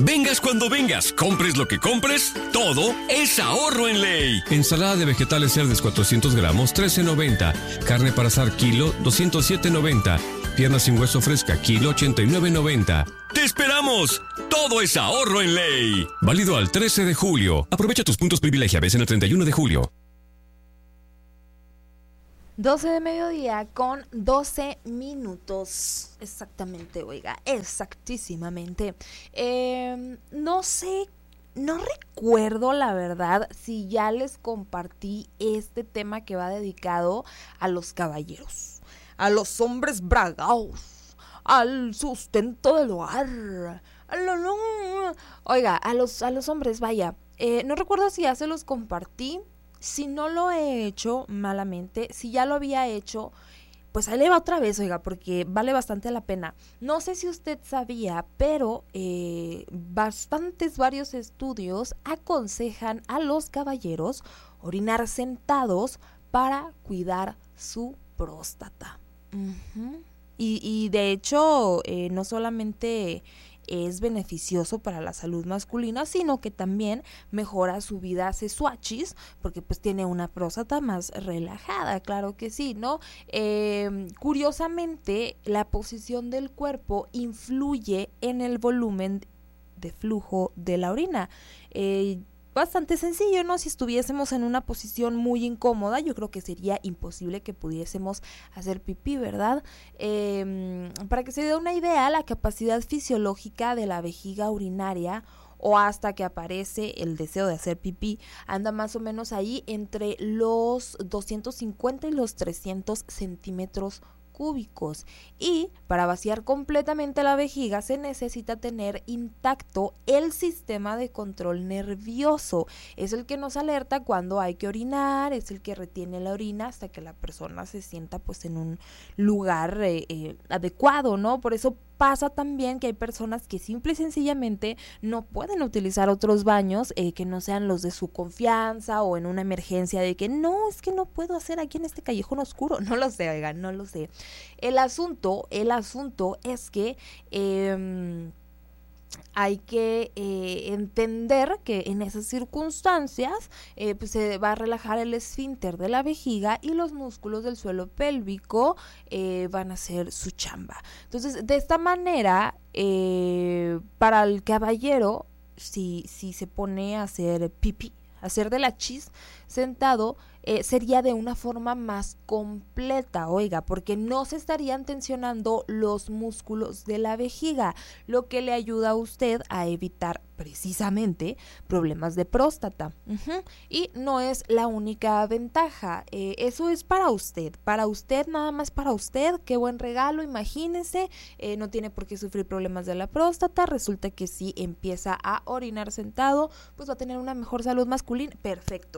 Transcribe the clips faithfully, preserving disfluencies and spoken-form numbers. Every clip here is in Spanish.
Vengas cuando vengas, compres lo que compres, todo es ahorro en Ley. Ensalada de vegetales Cerdes cuatrocientos gramos, trece noventa. Carne para asar kilo, doscientos siete noventa. Pierna sin hueso fresca, kilo, ochenta y nueve noventa. ¡Te esperamos! Todo es ahorro en Ley. Válido al trece de julio. Aprovecha tus puntos privilegiables en el treinta y uno de julio. doce de mediodía con doce minutos. Exactamente, oiga, exactísimamente. Eh, no sé, no recuerdo la verdad si ya les compartí este tema que va dedicado a los caballeros, a los hombres bragaos, al sustento del hogar. Oiga, a los, a los hombres, vaya, eh, no recuerdo si ya se los compartí. Si no lo he hecho malamente, si ya lo había hecho, pues ahí le va otra vez, oiga, porque vale bastante la pena. No sé si usted sabía, pero eh, bastantes, varios estudios aconsejan a los caballeros orinar sentados para cuidar su próstata. Uh-huh. Y, y de hecho, eh, no solamente es beneficioso para la salud masculina, sino que también mejora su vida sexuachis, porque pues tiene una próstata más relajada, claro que sí, ¿no? Eh, curiosamente, la posición del cuerpo influye en el volumen de flujo de la orina. Eh, Bastante sencillo, ¿no? Si estuviésemos en una posición muy incómoda, yo creo que sería imposible que pudiésemos hacer pipí, ¿verdad? Eh, para que se dé una idea, la capacidad fisiológica de la vejiga urinaria o hasta que aparece el deseo de hacer pipí, anda más o menos ahí entre los doscientos cincuenta y los trescientos centímetros cúbicos, y para vaciar completamente la vejiga se necesita tener intacto el sistema de control nervioso. Es el que nos alerta cuando hay que orinar, es el que retiene la orina hasta que la persona se sienta pues en un lugar eh, eh, adecuado, ¿no? Por eso pasa también que hay personas que simple y sencillamente no pueden utilizar otros baños eh, que no sean los de su confianza, o en una emergencia de que no, es que no puedo hacer aquí en este callejón oscuro. No lo sé, oigan, no lo sé. El asunto, el asunto es que eh, hay que eh, entender que en esas circunstancias eh, pues se va a relajar el esfínter de la vejiga y los músculos del suelo pélvico eh, van a hacer su chamba. Entonces, de esta manera, eh, para el caballero, si, si se pone a hacer pipí, hacer de la chis sentado, eh, sería de una forma más completa, oiga, porque no se estarían tensionando los músculos de la vejiga, lo que le ayuda a usted a evitar precisamente problemas de próstata. Uh-huh. Y no es la única ventaja, eh, eso es para usted, para usted, nada más para usted. Qué buen regalo, imagínese, eh, no tiene por qué sufrir problemas de la próstata. Resulta que si empieza a orinar sentado, pues va a tener una mejor salud masculina. Perfecto.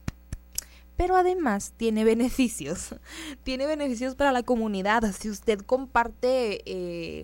Pero además tiene beneficios, tiene beneficios para la comunidad. Si usted comparte eh,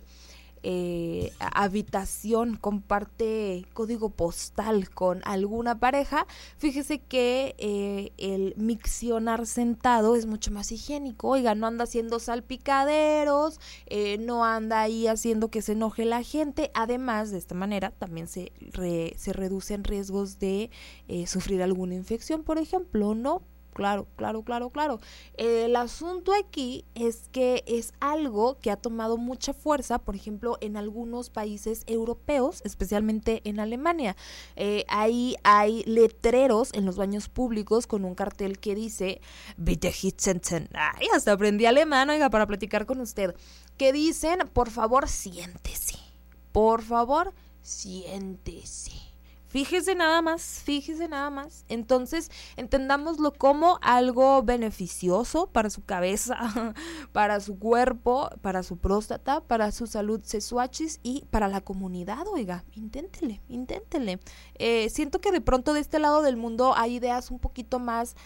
eh, habitación, comparte código postal con alguna pareja, fíjese que eh, el miccionar sentado es mucho más higiénico. Oiga, no anda haciendo salpicaderos, eh, no anda ahí haciendo que se enoje la gente. Además, de esta manera también se, re, se reducen riesgos de eh, sufrir alguna infección, por ejemplo, ¿no? Claro, claro, claro, claro. El asunto aquí es que es algo que ha tomado mucha fuerza, por ejemplo, en algunos países europeos, especialmente en Alemania. Eh, ahí hay letreros en los baños públicos con un cartel que dice Bitte hinsetzen. Ay, hasta aprendí alemán, oiga, para platicar con usted. Que dicen, por favor, siéntese. Por favor, siéntese. Fíjese nada más, fíjese nada más. Entonces, entendámoslo como algo beneficioso para su cabeza, para su cuerpo, para su próstata, para su salud sexuachis y para la comunidad, oiga. Inténtele, inténtele. Eh, siento que de pronto de este lado del mundo hay ideas un poquito más,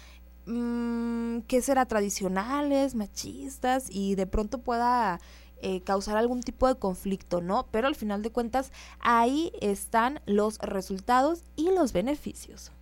mmm, ¿qué será? Tradicionales, machistas, y de pronto pueda Eh, causar algún tipo de conflicto, ¿no? Pero al final de cuentas, ahí están los resultados y los beneficios.